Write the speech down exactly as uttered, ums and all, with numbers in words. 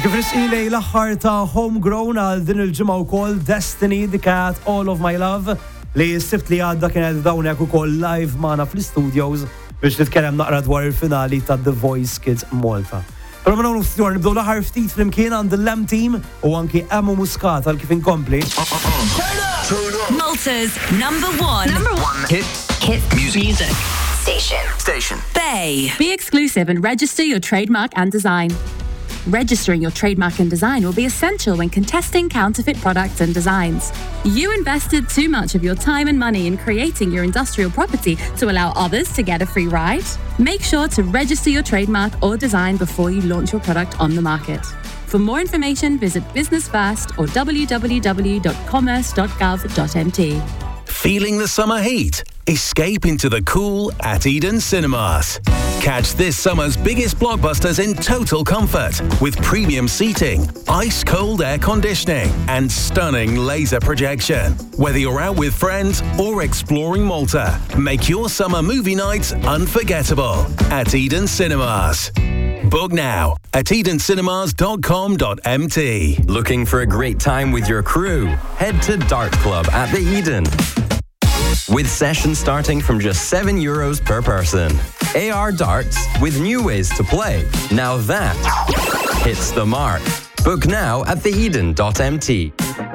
Kif risqilej l-aħħar ta' Homegrown għal din il-ġimgħa wkoll Destiny dikat All of My Love li s-sibt li għadda kienet dawnek ukoll live magħna fl-studios biex nitkellem naqra dwar il-finali ta' The Voice Kids Malta. Però ma nagħmlu ftit nibdew l-aħħar ftit flimkien għand il-Lem Team u anki Emu Muscat għal kif inkompli. Malta's number one. Number one. Hit. Hit music. music. Station. Station. Bay. Be exclusive and register your trademark and design. Registering your trademark and design will be essential when contesting counterfeit products and designs. You invested too much of your time and money in creating your industrial property to allow others to get a free ride? Make sure to register your trademark or design before you launch your product on the market. For more information, visit Business First or w w w dot commerce dot gov dot m t. Feeling the summer heat? Escape into the cool at Eden Cinemas. Catch this summer's biggest blockbusters in total comfort with premium seating, ice-cold air conditioning and stunning laser projection. Whether you're out with friends or exploring Malta, make your summer movie nights unforgettable at Eden Cinemas. Book now at eden cinemas dot com dot m t. Looking for a great time with your crew? Head to Dart Club at the Eden. With sessions starting from just seven euros per person. A R Darts with new ways to play. Now that hits the mark. Book now at the eden dot m t.